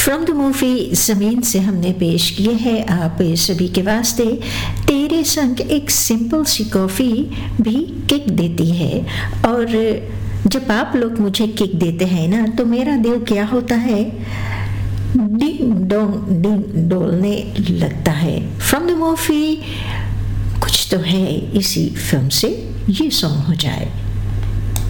From the movie ज़मीन से हमने पेश किए हैं आप सभी के वास्ते तेरे संग एक सिंपल सी कॉफ़ी भी किक देती है। और जब आप लोग मुझे किक देते हैं ना तो मेरा दिल क्या होता है, डिंग डोंग डिंग डोलने लगता है। फ्रॉम द मूवी कुछ तो है इसी फिल्म से ये सॉन्ग हो जाए।